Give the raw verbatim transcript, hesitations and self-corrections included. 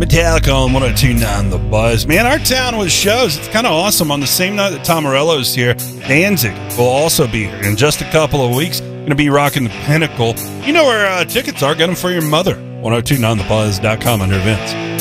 Metallica on one oh two point nine The Buzz. Man, our town with shows. It's kind of awesome. On the same night that Tom Morello's here, Danzig will also be here in just a couple of weeks. Going to be rocking the Pinnacle. You know where uh, tickets are. Get them for your mother. one oh two point nine the buzz dot com under events.